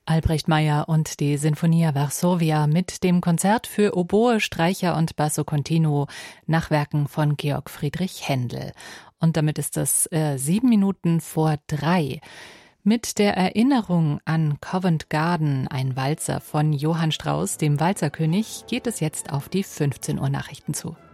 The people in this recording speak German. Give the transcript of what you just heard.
Albrecht Meyer und die Sinfonia Varsovia mit dem Konzert für Oboe, Streicher und Basso Continuo nach Werken von Georg Friedrich Händel. Und damit ist es 2:07 Mit der Erinnerung an Covent Garden, ein Walzer von Johann Strauss, dem Walzerkönig, geht es jetzt auf die 15 Uhr Nachrichten zu.